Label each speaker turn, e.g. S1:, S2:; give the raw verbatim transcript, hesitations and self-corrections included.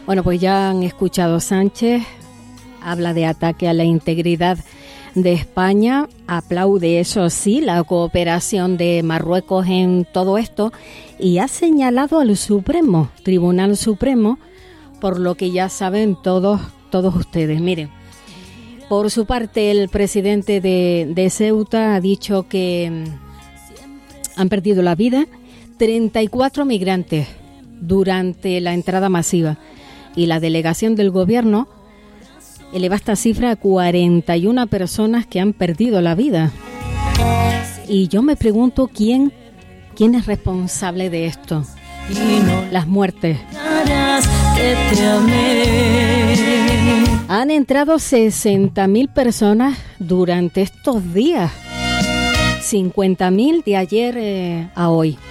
S1: Bueno, pues ya han escuchado Sánchez, habla de ataque a la integridad de España, aplaude, eso sí, la cooperación de Marruecos en todo esto y ha señalado al Supremo, Tribunal Supremo, por lo que ya saben todos, todos ustedes. Miren, por su parte el presidente de, de Ceuta ha dicho que han perdido la vida treinta y cuatro migrantes durante la entrada masiva y la delegación del gobierno eleva esta cifra a cuarenta y una personas que han perdido la vida. Y yo me pregunto quién, quién es responsable de esto. Las muertes. Han entrado sesenta mil personas durante estos días. cincuenta mil de ayer eh, a hoy.